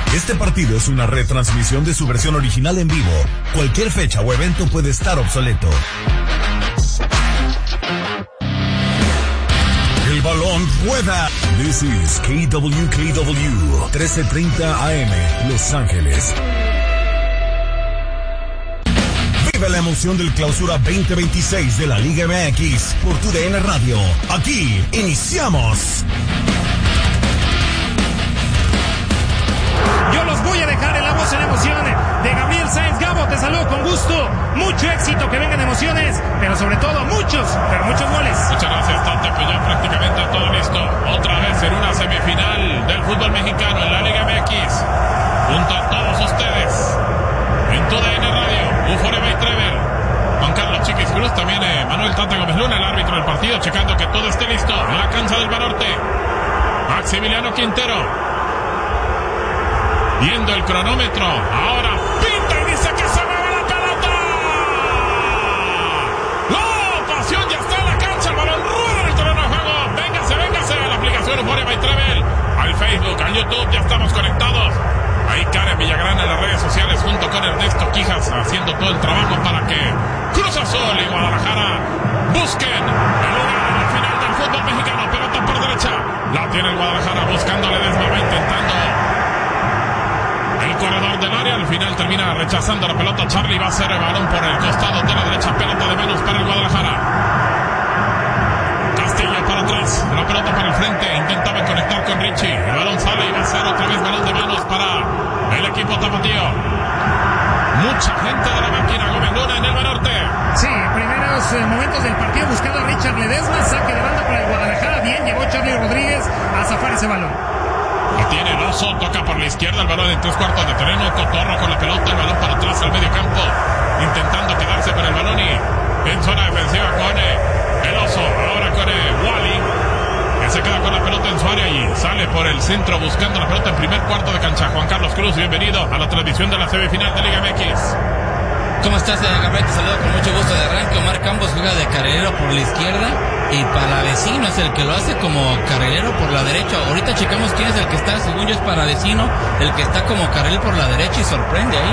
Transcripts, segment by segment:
Este partido es una retransmisión de su versión original en vivo. Cualquier fecha o evento puede estar obsoleto. El balón rueda. This is KWKW 1330 AM, Los Ángeles. Vive la emoción del Clausura 2026 de la Liga MX por TUDN Radio. Aquí iniciamos. Yo los voy a dejar en la voz en emoción de Gabriel Sáenz. Gabo, te saludo con gusto. Mucho éxito, que vengan emociones, pero sobre todo muchos goles. Muchas gracias, Tante. Pues ya prácticamente todo listo. Otra vez en una semifinal del fútbol mexicano en la Liga MX. Junto a todos ustedes en TUDN Radio, Euforia by Trevel, Juan Carlos Chiquis Cruz, también Manuel Tata Gómez Luna, el árbitro del partido, checando que todo esté listo en la cancha del Banorte. Maximiliano Quintero viendo el cronómetro, ahora pinta y dice que se mueve la pelota. La pasión ya está en la cancha, el balón rueda en el terreno de juego. Véngase a la aplicación Euforia by Trevel, al Facebook, al YouTube, ya estamos conectados. Ahí Karen Villagrán en las redes sociales junto con Ernesto Quijas haciendo todo el trabajo para que Cruz Azul y Guadalajara busquen el lugar en la final del fútbol mexicano. Pelota por derecha, la tiene el Guadalajara buscando Ledesma, va intentando el corredor del área, al final termina rechazando la pelota. Charlie va a hacer el balón por el costado de la derecha, pelota de manos para el Guadalajara. Castillo para atrás, la pelota para el frente, intentaba conectar con Richie, el balón sale y va a ser otra vez balón de manos para el equipo tapatío. Mucha gente de la máquina, Gómez Luna en el Banorte. Sí, primeros momentos del partido buscando a Richard Ledesma, saque de banda para el Guadalajara, bien, llegó Charlie Rodríguez a zafar ese balón. Lo tiene el Oso, toca por la izquierda, el balón en 3/4 de terreno, Cotorro con la pelota, el balón para atrás al medio campo, intentando quedarse con el balón y en zona defensiva con el Oso, ahora con Wally, que se queda con la pelota en su área y sale por el centro buscando la pelota en primer cuarto de cancha. Juan Carlos Cruz, bienvenido a la transmisión de la semifinal de Liga MX. ¿Cómo estás, Gabriel? Te saludo con mucho gusto de arranque. Omar Campos juega de carrilero por la izquierda y Palavecino es el que lo hace como carrilero por la derecha. Ahorita checamos quién es el que está, según yo es Palavecino, el que está como carril por la derecha y sorprende ahí,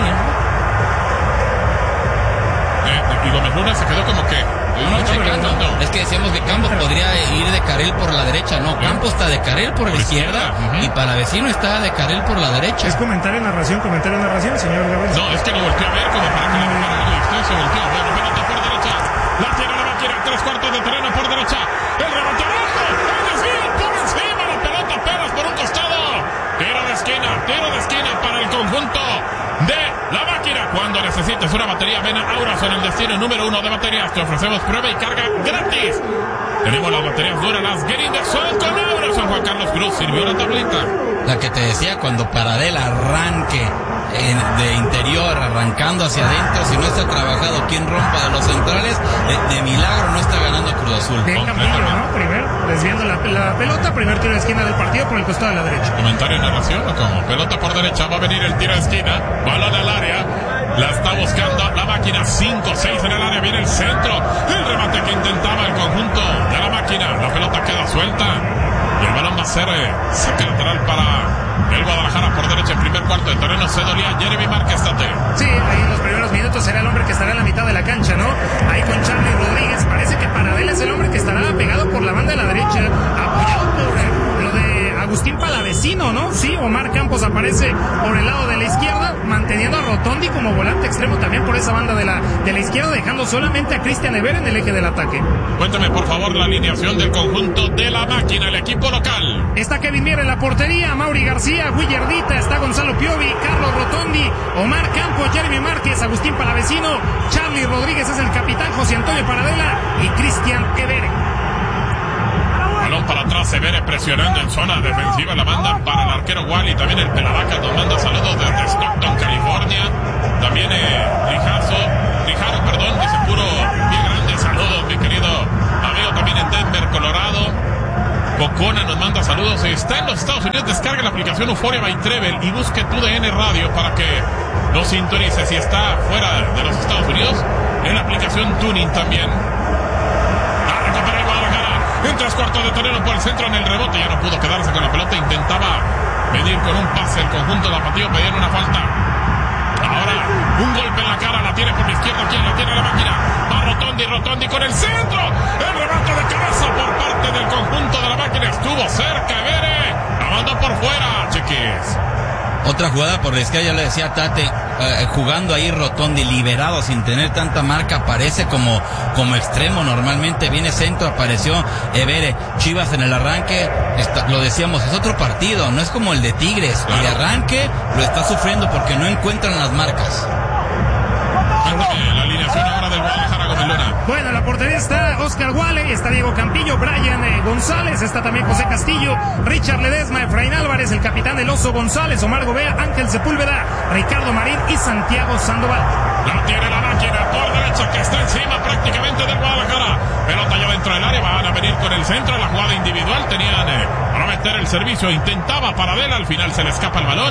Y Gómez Luna se quedó como que... No, checando. Es que decíamos que Campos podría ir de carril por la derecha. No, Campos está de carril por la izquierda y Palavecino está de carril por la derecha. Es comentario narración, señor Gabriel. No, es que lo volteó a ver como para que le dejara algo de usted, se volteó. Bueno, pelota por derecha, la tiene la máquina, 3/4 de terreno por derecha, el rebote abajo, el desvío por encima, la pelota apenas por un costado. Tiro de esquina para el conjunto de la máquina. Cuando necesites una batería, ven a Aurason, el destino número 1 de baterías. Te ofrecemos prueba y carga gratis. Tenemos las baterías duras, las Green de Sol con Aurason. Juan Carlos Cruz sirvió la tablita. La que te decía, cuando Paradel arranque de interior, arrancando hacia adentro, si no está trabajado, quien rompa de los centrales, de milagro no está ganando Cruz Azul. Bien Campillo, ¿no? Primero, desviando la pelota, primer tiro de esquina del partido por el costado de la derecha. Comentario de narración, ¿o cómo? Pelota por derecha, va a venir el tiro de esquina, balón al área, la está buscando la máquina, 5-6 en el área, viene el centro, el remate que intentaba el conjunto de la máquina, la pelota queda suelta y el balón va a ser saque lateral para el Guadalajara por derecha en primer cuarto de terreno. Se dolía Jeremy Márquez, Tate. Sí, ahí en los primeros minutos será el hombre que estará en la mitad de la cancha, ¿no? Ahí con Charlie Rodríguez, parece que Paradel es el hombre que estará pegado por la banda de la derecha, apoyado por lo de Agustín Palavecino, ¿no? Sí, Omar Campos aparece por el lado de la izquierda, manteniendo a Rotondi como volante extremo también por esa banda de la izquierda, dejando solamente a Cristian Ever en el eje del ataque. Cuéntame por favor la alineación del conjunto de la máquina, el equipo local. Está Kevin Mier en la portería, Mauri García, Guillardita, está Gonzalo Piovi, Carlos Rotondi, Omar Campos, Jeremy Márquez, Agustín Palavecino, Charlie Rodríguez es el capitán, José Antonio Paradela y Cristian Ever. Balón para atrás, Severe presionando en zona defensiva, la manda para el arquero Wally, también el Pelavaca nos manda saludos desde Stockton, California, también Rijaro, dice puro bien grande, saludos mi querido amigo, también en Denver, Colorado. Cocona nos manda saludos, está en los Estados Unidos, descarga la aplicación Euforia by Trevel y busque TUDN Radio para que lo sintonice. Si está fuera de los Estados Unidos, en la aplicación Tuning también. En 3/4 de terreno por el centro, en el rebote, ya no pudo quedarse con la pelota, intentaba venir con un pase el conjunto tapatío, pedían una falta. Ahora, un golpe en la cara, la tiene por la izquierda, quien la tiene la máquina. Va Rotondi con el centro. El remate de cabeza por parte del conjunto de la máquina. Estuvo cerca, Vere. La mandó por fuera, Chiquis. Otra jugada por la izquierda, ya le decía Tate, jugando ahí Rotondi, liberado, sin tener tanta marca, aparece como extremo, normalmente viene centro, apareció Evere. Chivas en el arranque, lo decíamos, es otro partido, no es como el de Tigres, claro. El arranque lo está sufriendo porque no encuentran las marcas. La alineación ahora del Guadalajara, Gómez Luna. Bueno, en la portería está Oscar Wale, está Diego Campillo, Brian González, está también José Castillo, Richard Ledesma, Efraín Álvarez, el capitán del Oso González, Omar Gobea, Ángel Sepúlveda, Ricardo Marín y Santiago Sandoval. La tiene la máquina por derecha, que está encima prácticamente del Guadalajara. Pelota ya dentro del área, van a venir con el centro, la jugada individual, tenían para meter el servicio, intentaba Paradela, al final se le escapa el balón.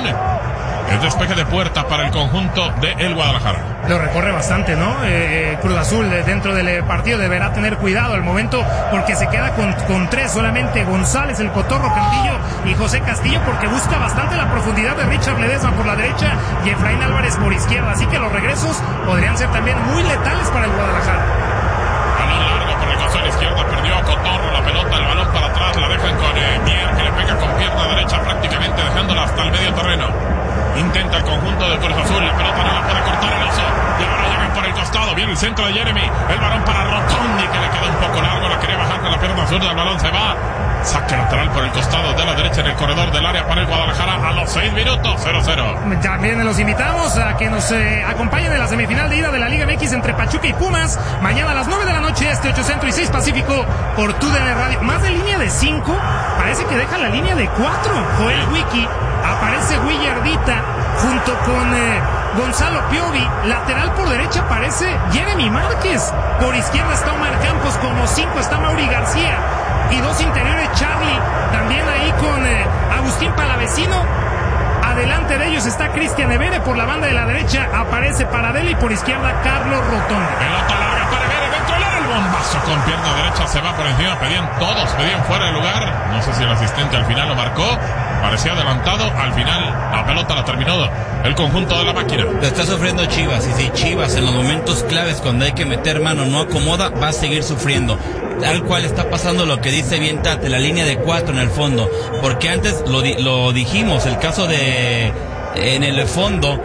El despeje de puerta para el conjunto de el Guadalajara. Lo recorre bastante, ¿no? Cruz Azul dentro del partido deberá tener cuidado al momento porque se queda con tres solamente: González, el Cotorro, Campillo y José Castillo, porque busca bastante la profundidad de Richard Ledesma por la derecha y Efraín Álvarez por izquierda. Así que los regresos podrían ser también muy letales para el Guadalajara. Balón largo por el costado de la izquierda, perdió a Cotorro la pelota, el balón para atrás, la dejan con Mier, que le pega con pierna derecha prácticamente dejándola hasta el medio terreno. Intenta el conjunto de Cruz Azul, la pelota no la puede cortar el Oso, y ahora llegan por el costado, viene el centro de Jeremy, el balón para Rotondi, que le queda un poco largo, la quería bajar con la pierna zurda, el balón se va, saque lateral por el costado de la derecha en el corredor del área para el Guadalajara a los 6 minutos, 0-0. También los invitamos a que nos acompañen en la semifinal de ida de la Liga MX entre Pachuca y Pumas, mañana a las 9 de la noche, 8 Centro y 6 Pacífico, por TUDN Radio. Más de línea de 5, parece que deja la línea de 4, Joel Wiki. Aparece Willardita junto con Gonzalo Piovi. Lateral por derecha aparece Jeremy Márquez. Por izquierda está Omar Campos. Como 5 está Mauri García. Y 2 interiores Charlie. También ahí con Agustín Palavecino. Adelante de ellos está Cristian Evere. Por la banda de la derecha aparece Paradela. Y por izquierda Carlos Rotondi. Pelota larga para Evere dentro del área. El bombazo con pierna derecha se va por encima. Pedían fuera de lugar. No sé si el asistente al final lo marcó. Parecía adelantado, al final la pelota la terminó el conjunto de la máquina. Lo está sufriendo Chivas, y si Chivas en los momentos claves cuando hay que meter mano no acomoda, va a seguir sufriendo. Tal cual está pasando lo que dice bien Tate, la línea de 4 en el fondo, porque antes lo dijimos, el caso de en el fondo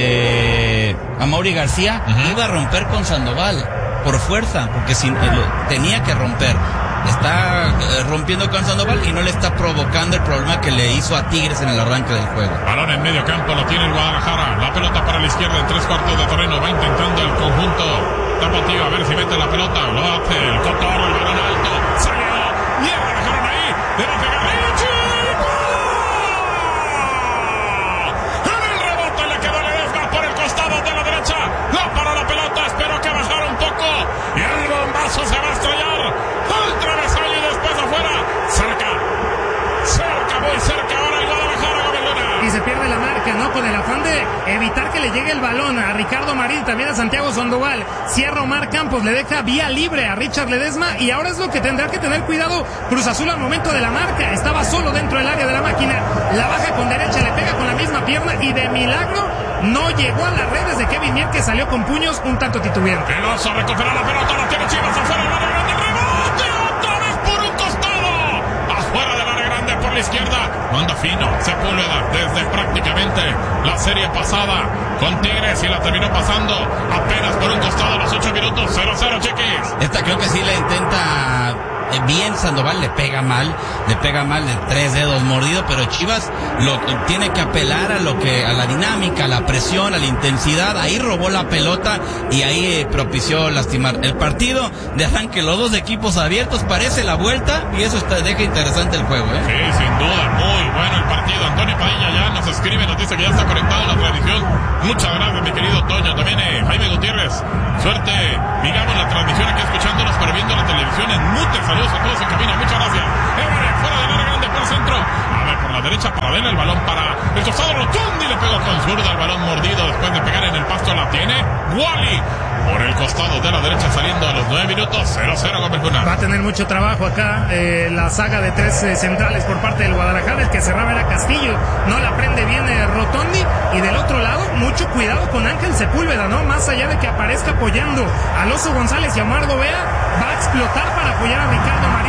Amaury García iba a romper con Sandoval por fuerza, porque tenía que romper. Está rompiendo con Sandoval y no le está provocando el problema que le hizo a Tigres en el arranque del juego. Balón en medio campo, lo tiene el Guadalajara. La pelota para la izquierda en 3/4 de terreno. Va intentando el conjunto tapatío a ver si mete la pelota. Lo hace el Cotorro, el balón alto. Salió. Mierda, dejaron ahí. Debe pegar Richie. En el rebote le quedó Ledesma por el costado de la derecha. La para la pelota. Espero que bajara un poco. Y el bombazo se va a estrellar. El travesaño y después afuera. Cerca, muy cerca ahora el Guadalajara, Gómez Luna. Y se pierde la marca, ¿no? Con el afán de evitar que le llegue el balón a Ricardo Marín, también a Santiago Sandoval. Cierra Omar Campos, le deja vía libre a Richard Ledesma y ahora es lo que tendrá que tener cuidado Cruz Azul al momento de la marca. Estaba solo dentro del área de la máquina, la baja con derecha, le pega con la misma pierna y de milagro no llegó a las redes de Kevin Mier, que salió con puños un tanto titubeante. El Oso recupera la pelota, la tiene Chivas afuera, el área grande, rebote otra vez por un costado, afuera del área grande por la izquierda, manda fino Sepúlveda desde prácticamente la serie pasada con Tigres y la terminó pasando apenas por un costado a los 8 minutos, 0-0, Chiquis. Esta creo que sí la intenta bien Sandoval, le pega mal de 3 dedos mordido, pero Chivas tiene que apelar a la dinámica, a la presión, a la intensidad. Ahí robó la pelota y ahí propició lastimar el partido de arranque. Los dos equipos abiertos, parece la vuelta y eso deja interesante el juego, ¿eh? Sí, sin duda, muy bueno el partido. Antonio Padilla ya nos escribe, nos dice que ya está conectado a la transmisión. Muchas gracias, mi querido Toño. También Jaime Gutiérrez, suerte, digamos, en la transmisión aquí escuchándonos, pero viendo la televisión en mute. Saludos a todos en cabina, muchas gracias. Fuera del área grande por centro. A ver, por la derecha, Paradela, el balón para el costado Rotondi, le pegó con zurda, el balón mordido después de pegar en el pasto a la tiene Wally por el costado de la derecha saliendo a los 9 minutos. 0-0 con Belcuna. Va a tener mucho trabajo acá la saga de 3 centrales por parte del Guadalajara. El que cerraba era Castillo, no la prende bien Rotondi, y del otro lado mucho cuidado con Ángel Sepúlveda, ¿no? Más allá de que aparezca apoyando a Oso González y a Omar Gobea, va a explotar para apoyar a Ricardo Marín.